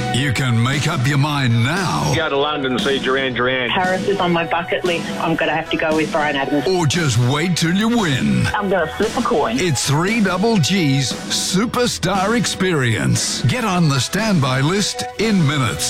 You can make up your mind now, Go to London and see Duran Duran. Paris is on my bucket list. I'm going to have to go with Bryan Adams. or just wait till you win. I'm going to flip a coin. It's 3GG's Superstar Experience. Get on the standby list in minutes.